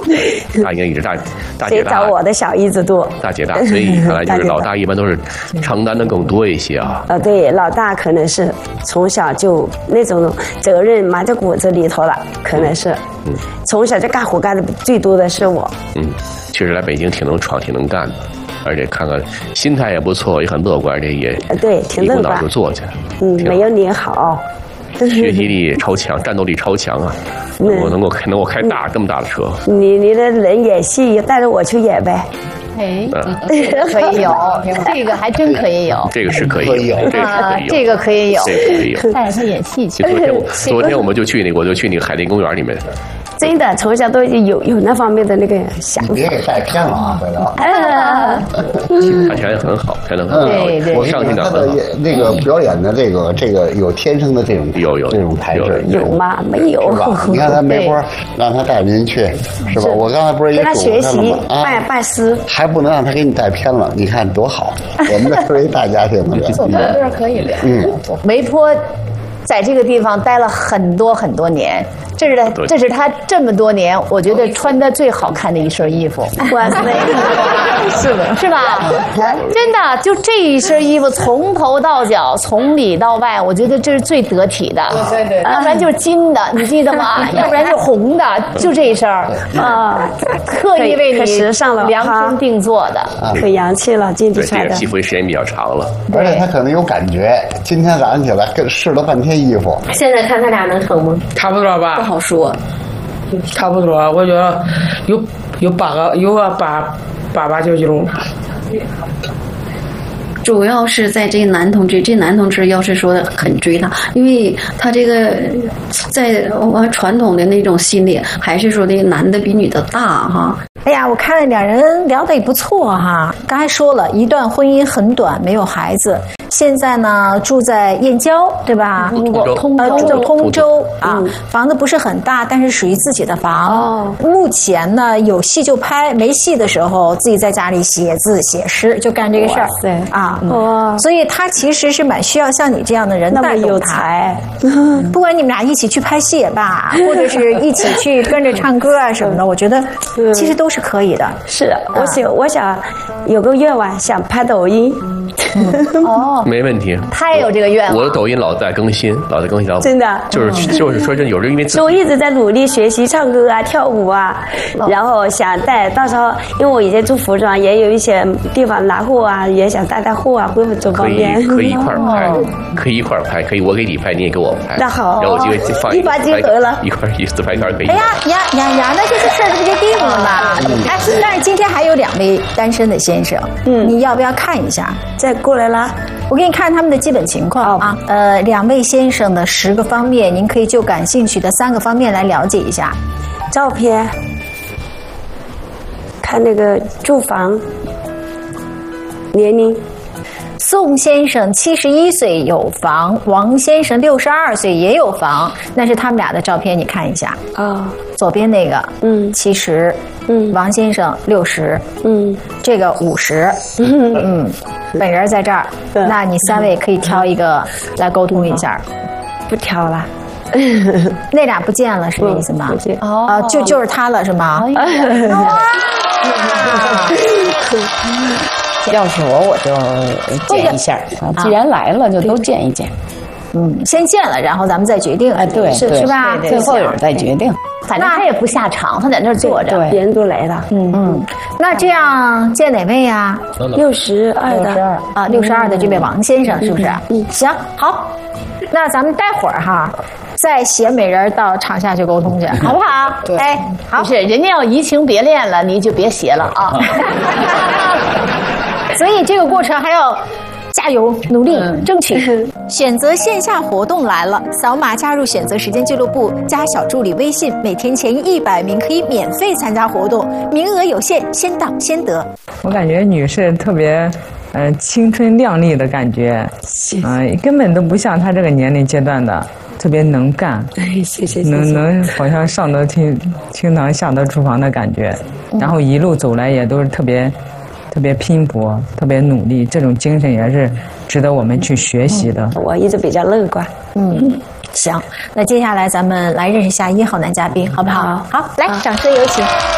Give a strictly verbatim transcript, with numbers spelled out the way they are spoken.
大应该也是大大姐谁大。 找我的小姨子多？ 大姐大，所以看来就是老大一般都是承担的更多一些啊。 呃，对，老大可能是从小就那种责任埋在骨子里头了，可能是。嗯。从小就干活干的最多的是我。 嗯，确实来北京挺能闯，挺能干的。而且看看心态也不错，也很乐观，而且也对，挺乐观， 一股脑就做去了。 嗯，没有你好。 学习力超强，战斗力超强啊！能够能够开能够开大这么大的车。 你你的人演戏，带着我去演呗。 哎，可以有，这个还真可以有。 这个是可以有，这个是可以有， 这个可以有， 这个可以有。 带着他演戏去。 昨天我昨天我们就去那个，我就去那个海淀公园里面。 真的，从小都有有那方面的那个想法。 别给带偏了啊，回头。 他条件很好，条件很好， 对对， 我上去他的那个表演的这个这个有天生的这种有有这种台式有吗？没有是吧？你看他梅花让他带着您去是吧？我刚才不是也跟他学习拜拜师， 还不能让他给你带偏了，你看多好。我们这是一大家庭的人， 坐旁边可以聊。嗯，梅坡在这个地方待了很多很多年。这是他，这是他这么多年，我觉得穿的最好看的一身衣服。 哇塞， 是的，是吧？真的，就这一身衣服，从头到脚，从里到外，我觉得这是最得体的。 对对， 要不然就是金的，你记得吗？要不然就是红的，就这一身啊，特意为你时尚了， 量身定做的， 可洋气了，进去穿的。 这个戏服时间比较长了， 而且他可能有感觉。今天早上起来跟试了半天衣服， 现在看他俩能成吗？ 差不多吧。 不好说， 差不多，我觉得有有八个，有个八八八九九。 主要是在这男同志，这男同志要是说很追他，因为他这个在我传统的那种心理，还是说这个男的比女的大哈。 哎呀，我看两人聊得也不错哈。刚才说了一段婚姻很短，没有孩子。现在呢，住在燕郊，对吧？ 通州， 通呃，住在通州啊，房子不是很大，但是属于自己的房。哦。目前呢，有戏就拍，没戏的时候自己在家里写字写诗，就干这个事儿。 对啊，哇！所以他其实是蛮需要像你这样的人带动他。 有才。 不管你们俩一起去拍戏也罢，或者是一起去跟着唱歌啊什么的，我觉得其实都是可以的。 是，我想我想有个愿望，想拍抖音。 哦。 没问题， 他也有这个愿望。 我的抖音老在更新，老在更新。 真的， 就是就是说，真有时因为我一直在努力学习唱歌啊、跳舞啊，然后想带到时候，因为我以前做服装，也有一些地方拿货啊，也想带带货啊，会不会走方便？ 可以可以一块儿拍，可以一块儿拍，可以我给你拍，你也给我拍。 那好， 然后我就放一拍即合了， 一块儿一自拍杆可以。 哎呀呀呀呀，那就是事儿，这不就定了吗？哎，但是今天还有两位单身的先生，嗯，你要不要看一下？ 再过来啦。 我给你看他们的基本情况啊，呃，两位先生的十个方面，您可以就感兴趣的三个方面来了解一下。 照片，看那个住房，年龄。 宋先生七十一岁有房，王先生六十二岁也有房，那是他们俩的照片，你看一下啊、哦，左边那个，嗯，七十，嗯，王先生六十，嗯，这个五十，嗯嗯，本人在这儿，那你三位可以挑一个来沟通一下， 不挑了。 那俩不见了是这意思吗？ 哦， 啊，就就是他了是吗？ 要是我，我就见一下啊！既然来了，就都见一见。 嗯，先见了，然后咱们再决定。 哎，对， 是是吧？ 最后有人再决定。 反正他也不下场，他在那儿坐着， 别人都来了。 嗯嗯。那这样见哪位呀？ 六十二的啊，六十二的这位王先生是不是？嗯，行，好。那咱们待会儿哈。再携美人到场下去沟通去，好不好？ 对， 哎，好，是人家要移情别恋了，你就别携了啊。所以这个过程还要加油努力、嗯、争取。选择线下活动来了，扫码加入选择时间俱乐部，加小助理微信，每天前一百名可以免费参加活动，名额有限，先到先得。 我感觉女士特别呃青春靓丽的感觉，嗯、呃，根本都不像她这个年龄阶段的。特别能干， 哎，谢谢， 能能好像上得厅厅堂下得厨房的感觉，然后一路走来也都是特别特别拼搏，特别努力，这种精神也是值得我们去学习的。 我一直比较乐观。 嗯，行，那接下来咱们来认识一下一号男嘉宾，好不好？好，来，掌声有请。